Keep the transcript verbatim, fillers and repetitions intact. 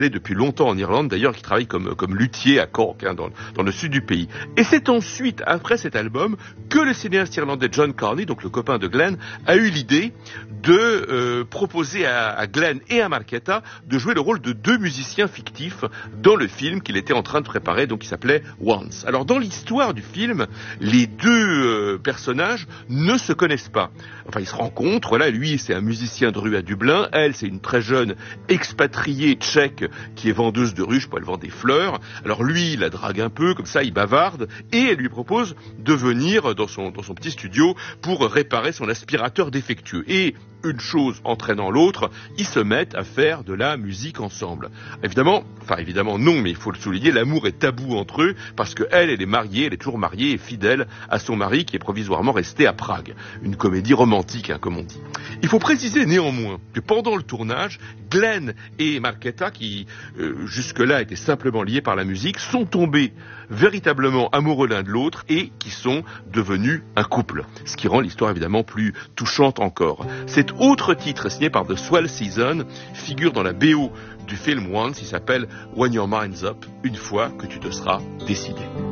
depuis longtemps en Irlande, d'ailleurs, qui travaille comme, comme luthier à Cork, hein, dans, dans le sud du pays. Et c'est ensuite, après cet album, que le cinéaste irlandais John Carney, donc le copain de Glenn, a eu l'idée de euh, proposer à, à Glenn et à Markéta de jouer le rôle de deux musiciens fictifs dans le film qu'il était en train de préparer, donc qui s'appelait Once. Alors dans l'histoire du film, les deux euh, personnages ne se connaissent pas. Enfin, ils se rencontrent, voilà, lui c'est un musicien de rue à Dublin, elle c'est une très jeune expatriée tchèque qui est vendeuse de ruches, pour elle vend des fleurs. Alors lui, il la drague un peu, comme ça il bavarde, et elle lui propose de venir dans son, dans son petit studio pour réparer son aspirateur défectueux. Et une chose entraînant l'autre, ils se mettent à faire de la musique ensemble. Évidemment, enfin évidemment non, mais il faut le souligner, l'amour est tabou entre eux, parce que elle, elle est mariée, elle est toujours mariée et fidèle à son mari qui est provisoirement resté à Prague. Une comédie romantique, hein, comme on dit. Il faut préciser néanmoins que pendant le tournage, Glenn et Markéta, qui euh, jusque-là étaient simplement liés par la musique, sont tombés véritablement amoureux l'un de l'autre et qui sont devenus un couple. Ce qui rend l'histoire évidemment plus touchante encore. Cet autre titre signé par The Swell Season figure dans la B O du film Once, il s'appelle When Your Mind's Up, une fois que tu te seras décidé.